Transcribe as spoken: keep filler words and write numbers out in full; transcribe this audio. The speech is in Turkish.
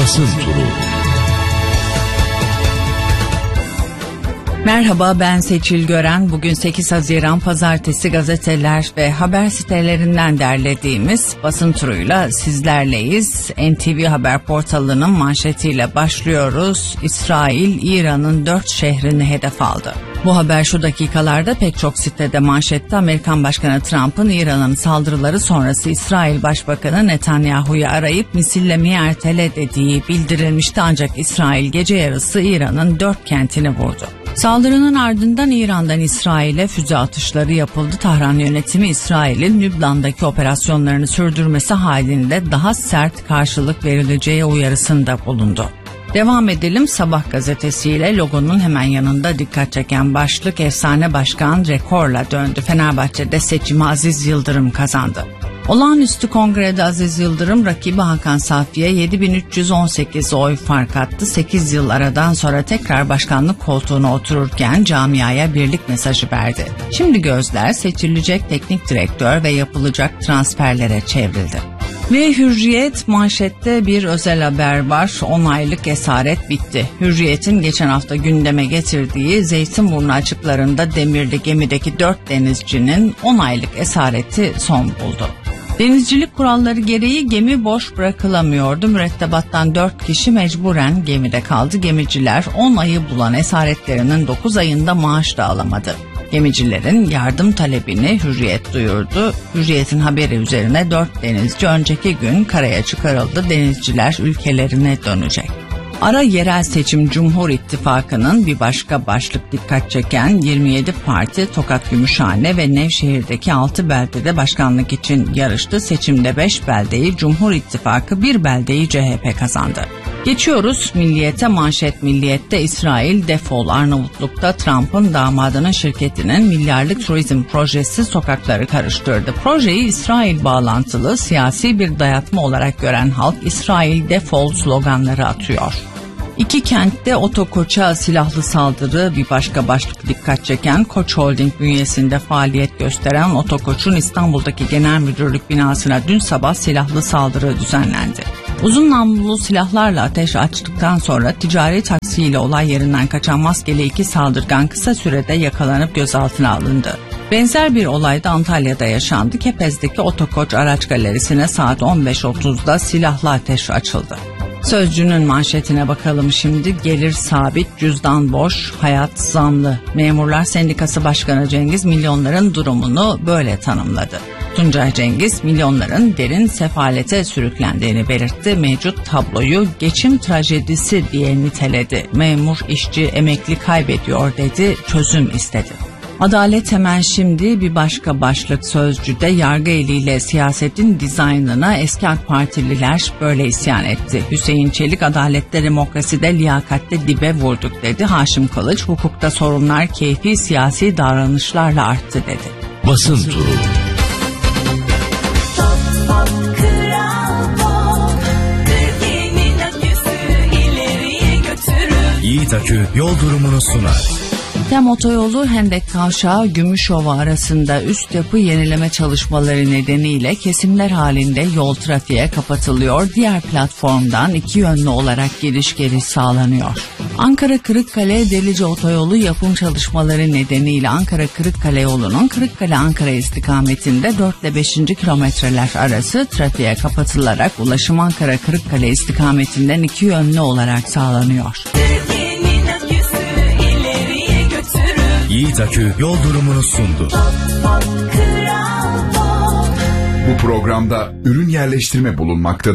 Basın Turu. Merhaba, ben Seçil Gören. Bugün sekiz Haziran Pazartesi, gazeteler ve haber sitelerinden derlediğimiz basın turuyla sizlerleyiz. N T V Haber portalının manşetiyle başlıyoruz. İsrail, İran'ın dört şehrini hedef aldı. Bu haber şu dakikalarda pek çok sitede manşette. Amerikan Başkanı Trump'ın İran'ın saldırıları sonrası İsrail Başbakanı Netanyahu'yu arayıp misillemeyi ertele dediği bildirilmişti. Ancak İsrail gece yarısı İran'ın dört kentini vurdu. Saldırının ardından İran'dan İsrail'e füze atışları yapıldı. Tahran yönetimi İsrail'in Lübnan'daki operasyonlarını sürdürmesi halinde daha sert karşılık verileceği uyarısında bulundu. Devam edelim Sabah gazetesiyle. Logonun hemen yanında dikkat çeken başlık: efsane başkan rekorla döndü. Fenerbahçe'de seçimi Aziz Yıldırım kazandı. Olağanüstü kongrede Aziz Yıldırım rakibi Hakan Safi'ye yedi bin üç yüz on sekiz oy fark attı. sekiz yıl aradan sonra tekrar başkanlık koltuğuna otururken camiaya birlik mesajı verdi. Şimdi gözler seçilecek teknik direktör ve yapılacak transferlere çevrildi. Ve Hürriyet manşette bir özel haber var. on aylık esaret bitti. Hürriyet'in geçen hafta gündeme getirdiği Zeytinburnu açıklarında demirli gemideki dört denizcinin on aylık esareti son buldu. Denizcilik kuralları gereği gemi boş bırakılamıyordu. Mürettebattan dört kişi mecburen gemide kaldı. Gemiciler on ayı bulan esaretlerinin dokuz ayında maaş da alamadı. Gemicilerin yardım talebini Hürriyet duyurdu. Hürriyet'in haberi üzerine dört denizci önceki gün karaya çıkarıldı. Denizciler ülkelerine dönecek. Ara yerel seçim Cumhur İttifakı'nın bir başka başlık dikkat çeken yirmi yedi parti Tokat, Gümüşhane ve Nevşehir'deki altı beldede başkanlık için yarıştı. Seçimde beş beldeyi Cumhur İttifakı, bir beldeyi C H P kazandı. Geçiyoruz Milliyet'e. Manşet Milliyet'te İsrail defol. Arnavutluk'ta Trump'ın damadının şirketinin milyarlık turizm projesi sokakları karıştırdı. Projeyi İsrail bağlantılı siyasi bir dayatma olarak gören halk İsrail defol sloganları atıyor. İki kentte Otokoç'a silahlı saldırı bir başka başlık dikkat çeken. Koç Holding bünyesinde faaliyet gösteren Otokoç'un İstanbul'daki genel müdürlük binasına dün sabah silahlı saldırı düzenlendi. Uzun namlulu silahlarla ateş açtıktan sonra ticari taksiyle olay yerinden kaçan maskeli iki saldırgan kısa sürede yakalanıp gözaltına alındı. Benzer bir olay da Antalya'da yaşandı. Kepez'deki Otokoç araç galerisine saat on beş otuzda silahlı ateş açıldı. Sözcü'nün manşetine bakalım şimdi. Gelir sabit, cüzdan boş, hayat zamlı. Memurlar Sendikası Başkanı Cengiz milyonların durumunu böyle tanımladı. Tuncay Cengiz milyonların derin sefalete sürüklendiğini belirtti. Mevcut tabloyu geçim trajedisi diye niteledi. Memur, işçi, emekli kaybediyor dedi, çözüm istedi. Adalet hemen şimdi bir başka başlık Sözcü'de. Yargı eliyle siyasetin dizaynına eski AK Partililer böyle isyan etti. Hüseyin Çelik adalette, demokraside, liyakatte dibe vurduk dedi. Haşim Kılıç hukukta sorunlar keyfi siyasi davranışlarla arttı dedi. Basın Turu. Yiğit Akü yol durumunu sunar. Tem Otoyolu Hendek Kavşağı Gümüşova arasında üst yapı yenileme çalışmaları nedeniyle kesimler halinde yol trafiğe kapatılıyor. Diğer platformdan iki yönlü olarak giriş geliş sağlanıyor. Ankara Kırıkkale Delice Otoyolu yapım çalışmaları nedeniyle Ankara Kırıkkale yolunun Kırıkkale Ankara istikametinde dört ile beşinci kilometreler arası trafiğe kapatılarak ulaşım Ankara Kırıkkale istikametinden iki yönlü olarak sağlanıyor. Yiğit Akü yol durumunu sundu. Bu programda ürün yerleştirme bulunmaktadır.